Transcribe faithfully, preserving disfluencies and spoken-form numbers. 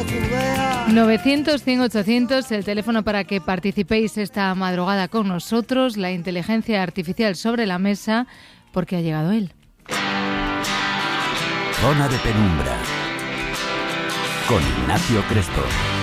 novecientos, cien, ochocientos, el teléfono para que participéis esta madrugada con nosotros. La inteligencia artificial sobre la mesa, porque ha llegado él. Zona de Penumbra con Ignacio Crespo.